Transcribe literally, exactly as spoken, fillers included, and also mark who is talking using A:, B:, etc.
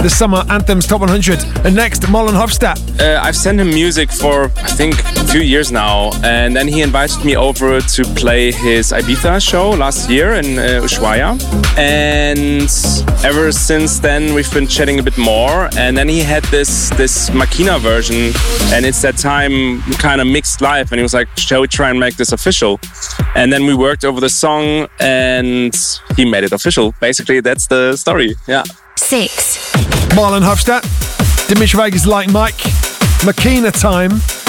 A: the Summer Anthems Top one hundred. And next, Marlon Hofstadt.
B: Uh, I've sent him music for, I think, a few years now. And then he invited me over to play his Ibiza show last year in uh, Ushuaia. And ever since then, we've been chatting a bit more. And then he had this, this Makina version. And it's that time kind of mixed live. And he was like, shall we try and make this official? And then we worked over the song and he made it official. Basically, that's the story. Yeah.
C: Six.
A: Marlon Hofstadt, Dimitri Vegas, Like Mike, Makina Time.